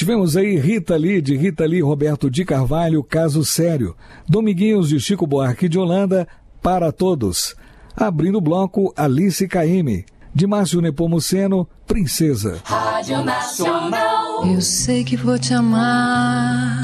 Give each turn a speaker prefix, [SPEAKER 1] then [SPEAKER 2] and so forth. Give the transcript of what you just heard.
[SPEAKER 1] Tivemos aí Rita Lee, de Rita Lee, Roberto de Carvalho, Caso Sério. Dominguinhos, de Chico Buarque de Holanda, Para Todos. Abrindo o bloco, Alice Caymmi, de Márcio Nepomuceno, Princesa.
[SPEAKER 2] Rádio Nacional. Eu sei que vou te amar